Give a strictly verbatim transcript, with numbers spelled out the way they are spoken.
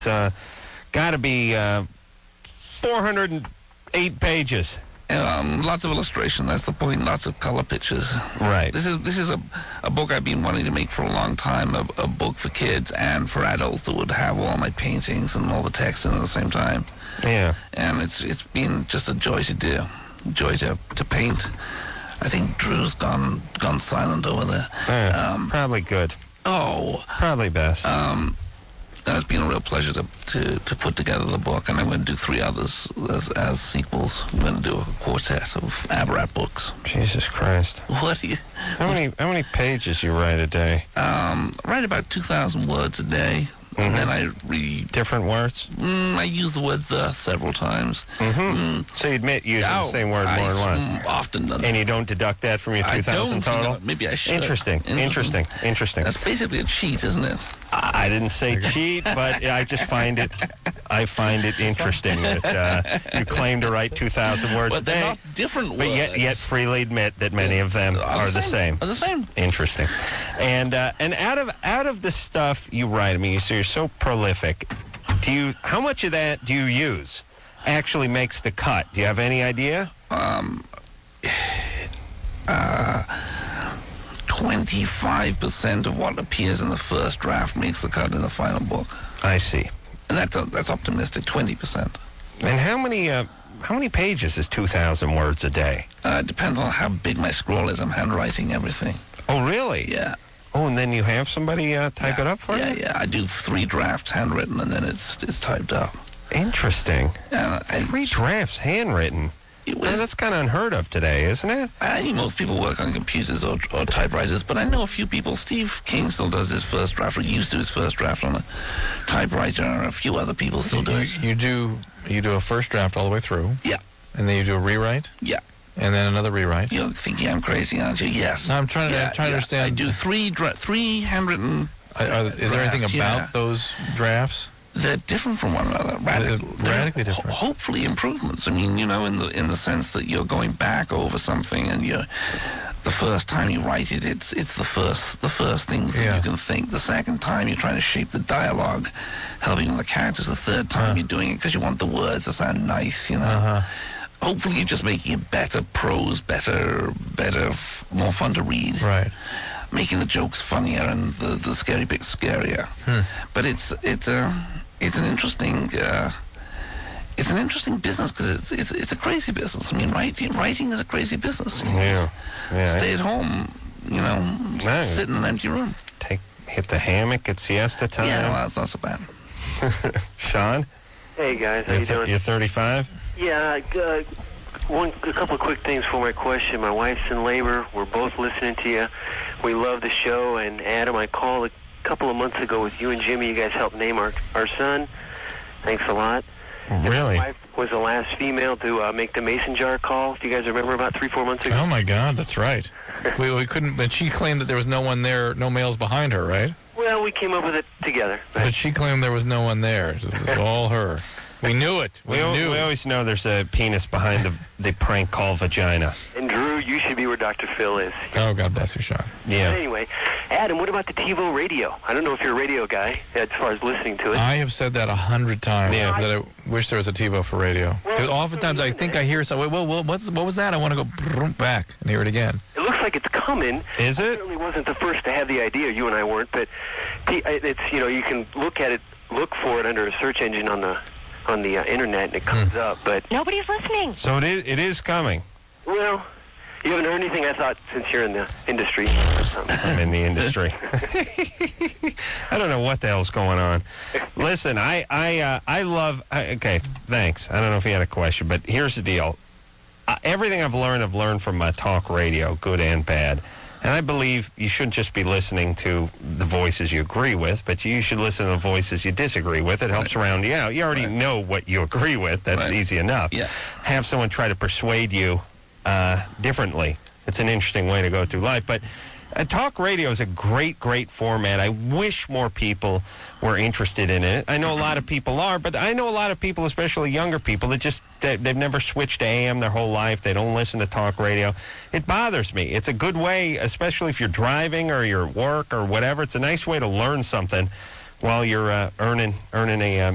uh, got to be uh, four hundred eight pages. Um, lots of illustration. That's the point. Lots of color pictures. Right. This is this is a, a book I've been wanting to make for a long time. A, a book for kids and for adults that would have all my paintings and all the text in at the same time. Yeah. And it's it's been just a joy to do, joy to to paint. I think Drew's gone gone silent over there. Uh, um, probably good. Oh. Probably best. Um. It's been a real pleasure to, to, to put together the book, and I'm going to do three others as, as sequels. I'm going to do a quartet of Abarat books. Jesus Christ! What do you? How many how many pages you write a day? Um, I write about two thousand words a day, mm-hmm. and then I read different words. Mm, I use the word "the" several times. Mm-hmm. Mm. So you admit using oh, the same word I more than once. Often done. And you don't deduct that from your two thousand total? You know, maybe I should. Interesting. Interesting. Interesting. That's basically a cheat, isn't it? I didn't say cheat, but I just find it, I find it interesting that uh, you claim to write two thousand words but a day. They're not different words. But yet, yet freely admit that many of them are, are the same. Are the same. Interesting. And uh, and out of out of the stuff you write, I mean, you so you're so prolific. Do you? How much of that do you use? Actually makes the cut. Do you have any idea? Um. Uh. twenty-five percent of what appears in the first draft makes the cut in the final book. I see. And that's uh, that's optimistic, twenty percent. And how many uh, how many pages is two thousand words a day? Uh, it depends on how big my scroll is. I'm handwriting everything. Oh, really? Yeah. Oh, and then you have somebody uh, type yeah. it up for yeah, you? Yeah, yeah. I do three drafts handwritten, and then it's it's typed up. Interesting. Uh, three drafts handwritten. Was, well, that's kind of unheard of today, isn't it? I think most people work on computers or, or typewriters, but I know a few people. Steve King still does his first draft, or used to his first draft on a typewriter, and a few other people still do it. You, you do you do a first draft all the way through? Yeah. And then you do a rewrite? Yeah. And then another rewrite? You're thinking I'm crazy, aren't you? Yes. No, I'm trying to, yeah, I'm trying yeah. to understand. I do three dra- three handwritten. Are, are, is draft, there anything about yeah. those drafts? They're different from one another. Radical, radically different. Ho- hopefully improvements. I mean, you know, in the in the sense that you're going back over something, and you're the first time you write it, it's it's the first the first things that yeah. you can think. The second time you're trying to shape the dialogue, helping the characters. The third time uh. you're doing it because you want the words to sound nice. You know. Uh-huh. Hopefully, you're just making it better prose, better, better, f- more fun to read. Right. Making the jokes funnier and the, the scary bits scarier. Hmm. But it's it's a it's an interesting uh, it's an interesting business because it's it's it's a crazy business. I mean, writing writing is a crazy business. You yeah. yeah. Stay at home, you know, no. sit in an empty room. Take hit the hammock at siesta time. Yeah, well, that's not so bad. Sean. Hey guys, how you're you th- doing? You're thirty-five. Yeah, uh, one a couple of quick things for my question. My wife's in labor. We're both listening to you. We love the show. And Adam, I called a couple of months ago with you and Jimmy. You guys helped name our our son. Thanks a lot. Really? My wife was the last female to uh, make the mason jar call. Do you guys remember about three, four months ago? Oh my God, that's right. we we couldn't. But she claimed that there was no one there, no males behind her, right? Well, we came up with it together. But, but she claimed there was no one there. It was all her. We knew it. We, we, knew. we always know there's a penis behind the the prank call vagina. And Drew, you should be where Doctor Phil is. Oh, God bless you, Sean. Yeah. But anyway, Adam, what about the TiVo radio? I don't know if you're a radio guy as far as listening to it. I have said that a hundred times. Yeah. That I wish there was a TiVo for radio. Because well, oftentimes I think I hear something. Well, well, what's what was that? I want to go back and hear it again. It looks like it's coming. Is it? I certainly wasn't the first to have the idea. You and I weren't, but it's you know you can look at it, look for it under a search engine on the on the uh, internet, and it comes hmm. up. But nobody's listening. So it is. It is coming. Well, you haven't heard anything. I thought since you're in the industry. I'm in the industry. I don't know what the hell's going on. Listen, I I uh, I love. I, okay, thanks. I don't know if you had a question, but here's the deal. Uh, everything I've learned, I've learned from uh, talk radio, good and bad. And I believe you shouldn't just be listening to the voices you agree with, but you should listen to the voices you disagree with. It helps right. round you out. You already right. know what you agree with. That's right. easy enough. Yeah. Have someone try to persuade you uh, differently. It's an interesting way to go through life. But uh, talk radio is a great, great format. I wish more people were interested in it. I know a lot of people are, but I know a lot of people, especially younger people, that just they, they've never switched to A M their whole life. They don't listen to talk radio. It bothers me. It's a good way, especially if you're driving or you're at work or whatever. It's a nice way to learn something while you're uh, earning earning a um,